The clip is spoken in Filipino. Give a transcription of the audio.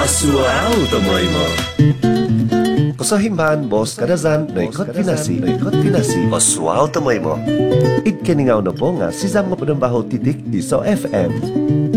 Aswao tamoy mo. Kasahimban, boss, kadazan, no ikot pinasi. Aswao tamoy mo. Ikkeningaw na po nga si Zam nga Padambaho Titik Iso FM.